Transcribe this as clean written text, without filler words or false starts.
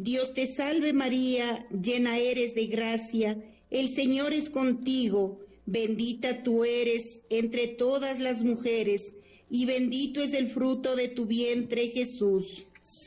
Dios te salve María, llena eres de gracia, el Señor es contigo, bendita tú eres entre todas las mujeres, y bendito es el fruto de tu vientre Jesús.